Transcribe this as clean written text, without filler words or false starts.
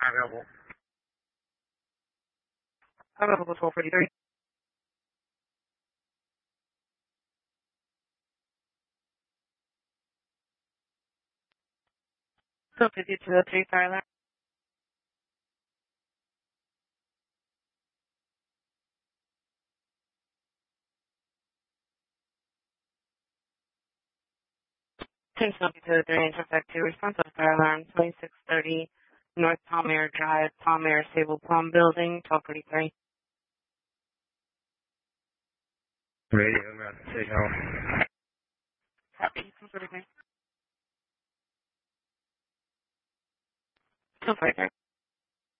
Available. Available 1243. 1250 to the 3 fire alarm. Attention to the 3 intersect 2 responsive fire alarm 2630 North Palmyra Drive, Palmyra Sable Plum Building, 1243. Radio, Mountain Signal. Copy, 1243. 1243.